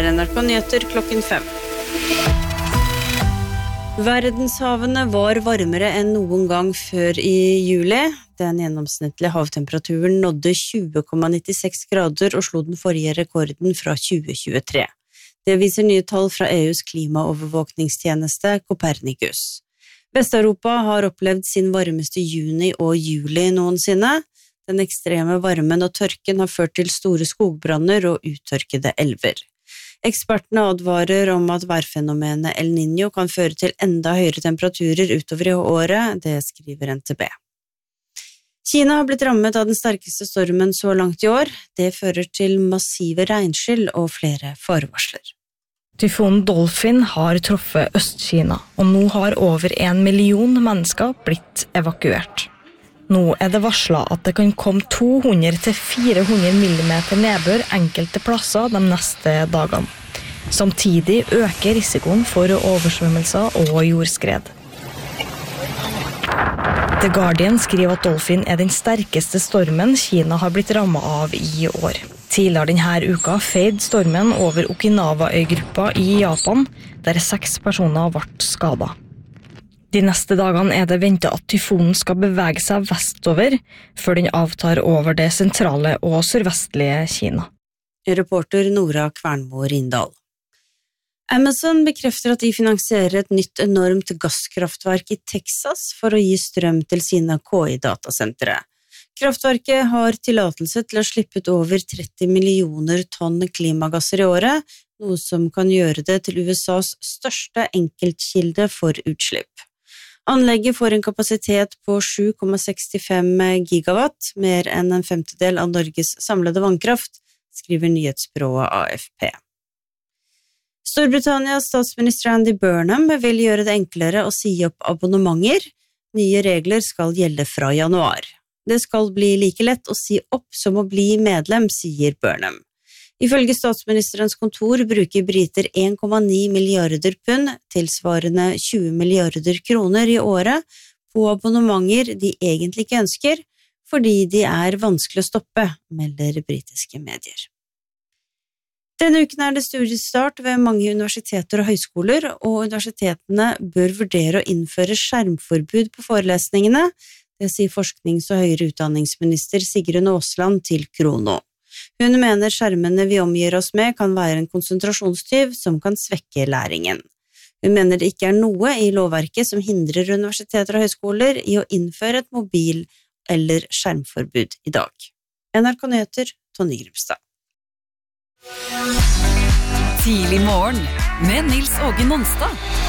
NRK Nyheter klokken 5. Verdenshavene var varmere enn noen gang før i juli. Den gjennomsnittlige havtemperaturen nådde 20,96 grader og slo den forrige rekorden fra 2023. Det viser nye tall fra EUs klimaovervåkningstjeneste Copernicus. Vest-Europa har opplevd sin varmeste juni og juli noensinne. Den ekstreme varmen og tørken har ført til store skogbranner og uttørkede elver. Ekspertene advarer om at værfenomenet El Niño kan føre til enda høyere temperaturer utover i året, det skriver NTB. Kina har blitt rammet av den sterkeste stormen så langt i år. Det fører til massive regnskyll og flere farevarsler. Tyfonen Dolphin har truffet Øst-Kina, og nå har over 1 million mennesker blitt evakuert. Nå det varslet at det kan komme 200-400 millimeter nedbør enkelte plasser de neste dagene. Samtidig øker risikoen for oversvømmelser og jordskred. The Guardian skriver at Dolphin den sterkeste stormen Kina har blitt rammet av i år. Tidligere denne uka feide stormen over Okinawa-øygruppa i Japan, der 6 personer ble skadet. De neste dagene det ventet at tyfonen skal bevege seg vestover, før den avtar over det sentrale og sørvestlige Kina. Reporter Nora Kvernmo Rindal. Amazon bekrefter at de finansierer et nytt enormt gasskraftverk i Texas for å gi strøm til sine KI-datasentre. Kraftverket har tillatelse til å slippe ut over 30 millioner tonn klimagasser i året, noe som kan gjøre det til USAs største enkeltkilde for utslipp. Anlegget får en kapasitet på 7,65 gigawatt, mer enn en femtedel av Norges samlede vannkraft, skriver nyhetsbyrået AFP. Storbritannias statsminister Andy Burnham vil gjøre det enklere å si opp abonnementer. Nye regler skal gjelde fra januar. Det skal bli like lett å si opp som å bli medlem, sier Burnham. Ifølge statsministerens kontor bruker briter 1,9 milliarder pund, tilsvarende 20 milliarder kroner i året, på abonnementer de egentlig ikke ønsker, fordi de vanskelig å stoppe, melder britiske medier. Denne uken det studiestart ved mange universiteter og høyskoler, og universitetene bør vurdere å innføre skjermforbud på forelesningene, det sier forsknings- og høyere utdanningsminister Sigrun Aasland til Krono. Hun mener skjermene vi omgir oss med kan være en konsentrasjonstyv som kan svekke læringen. Hun mener det ikke noe i lovverket som hindrer universiteter og høyskoler i å innføre et mobil- eller skjermforbud i dag. NRK Nyheter, Tonje Gripstad. Tidlig morgen med Nils Åge Nonstad.